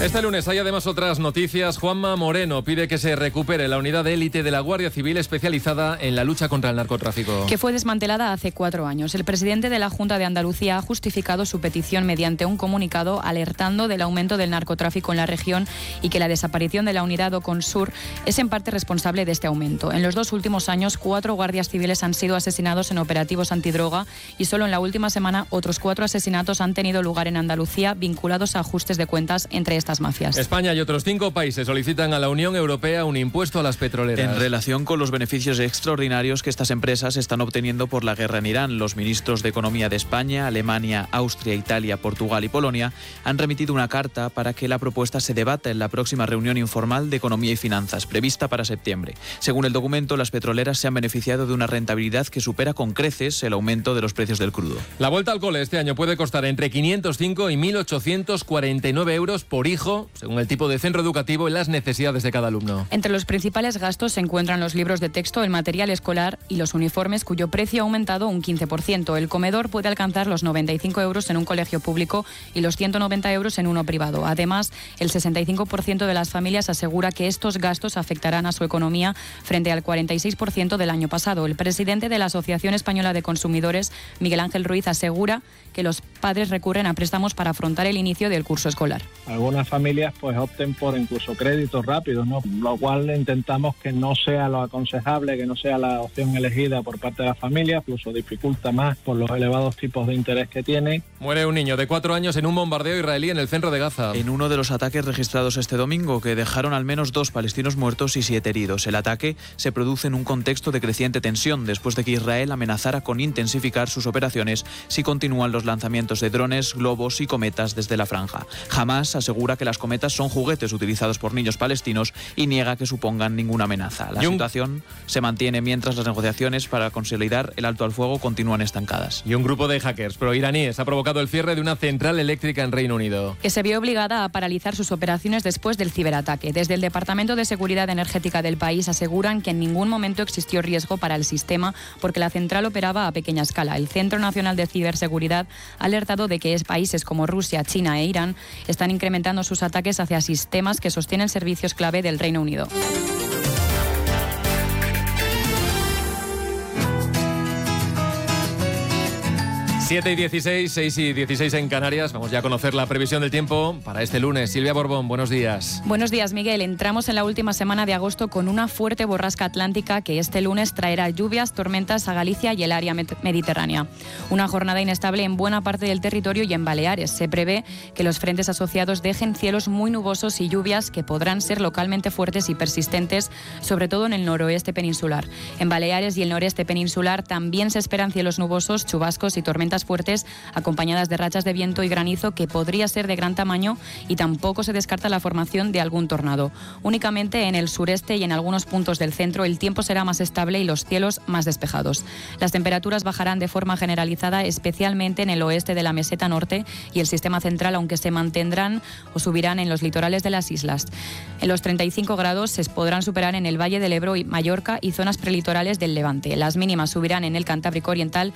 Este lunes hay además otras noticias. Juanma Moreno pide que se recupere la unidad de élite de la Guardia Civil especializada en la lucha contra el narcotráfico. Que fue desmantelada hace 4 años. El presidente de la Junta de Andalucía ha justificado su petición mediante un comunicado alertando del aumento del narcotráfico en la región y que la desaparición de la unidad Oconsur es en parte responsable de este aumento. En los 2 últimos años, 4 guardias civiles han sido asesinados en operativos antidroga y solo en la última semana otros 4 asesinatos han tenido lugar en Andalucía vinculados a ajustes de cuentas entre estas mafias. España y otros 5 países solicitan a la Unión Europea un impuesto a las petroleras. En relación con los beneficios extraordinarios que estas empresas están obteniendo por la guerra en Irán, los ministros de Economía de España, Alemania, Austria, Italia, Portugal y Polonia han remitido una carta para que la propuesta se debata en la próxima reunión informal de Economía y Finanzas, prevista para septiembre. Según el documento, las petroleras se han beneficiado de una rentabilidad que supera con creces el aumento de los precios del crudo. La vuelta al cole este año puede costar entre 505 y 1.849 euros por hijo, según el tipo de centro educativo y las necesidades de cada alumno. Entre los principales gastos se encuentran los libros de texto, el material escolar y los uniformes, cuyo precio ha aumentado un 15%. El comedor puede alcanzar los 95 euros en un colegio público y los 190 euros en uno privado. Además, el 65% de las familias asegura que estos gastos afectarán a su economía frente al 46% del año pasado. El presidente de la Asociación Española de Consumidores, Miguel Ángel Ruiz, asegura que los padres recurren a préstamos para afrontar el inicio del curso escolar. Algunas familias pues opten por incluso créditos rápidos, ¿no? Lo cual intentamos que no sea lo aconsejable, que no sea la opción elegida por parte de las familias, incluso dificulta más por los elevados tipos de interés que tiene. Muere un niño de 4 años en un bombardeo israelí en el centro de Gaza. En uno de los ataques registrados este domingo, que dejaron al menos 2 palestinos muertos y 7 heridos. El ataque se produce en un contexto de creciente tensión después de que Israel amenazara con intensificar sus operaciones si continúan los lanzamientos de drones, globos y cometas desde la franja. Hamás asegura que las cometas son juguetes utilizados por niños palestinos y niega que supongan ninguna amenaza. La situación se mantiene mientras las negociaciones para consolidar el alto al fuego continúan estancadas. Y un grupo de hackers proiraníes ha provocado el cierre de una central eléctrica en Reino Unido, que se vio obligada a paralizar sus operaciones después del ciberataque. Desde el Departamento de Seguridad Energética del país aseguran que en ningún momento existió riesgo para el sistema porque la central operaba a pequeña escala. El Centro Nacional de Ciberseguridad ha alertado de que países como Rusia, China e Irán están incrementando sus ataques hacia sistemas que sostienen servicios clave del Reino Unido. Siete y 16, 6 y 16 en Canarias. Vamos ya a conocer la previsión del tiempo para este lunes. Silvia Borbón, buenos días. Buenos días, Miguel. Entramos en la última semana de agosto con una fuerte borrasca atlántica que este lunes traerá lluvias, tormentas a Galicia y el área mediterránea. Una jornada inestable en buena parte del territorio y en Baleares. Se prevé que los frentes asociados dejen cielos muy nubosos y lluvias que podrán ser localmente fuertes y persistentes, sobre todo en el noroeste peninsular. En Baleares y el noreste peninsular también se esperan cielos nubosos, chubascos y tormentas fuertes acompañadas de rachas de viento y granizo que podría ser de gran tamaño y tampoco se descarta la formación de algún tornado. Únicamente en el sureste y en algunos puntos del centro el tiempo será más estable y los cielos más despejados. Las temperaturas bajarán de forma generalizada, especialmente en el oeste de la meseta norte y el sistema central, aunque se mantendrán o subirán en los litorales de las islas. En los 35 grados se podrán superar en el Valle del Ebro y Mallorca y zonas prelitorales del Levante. Las mínimas subirán en el Cantábrico Oriental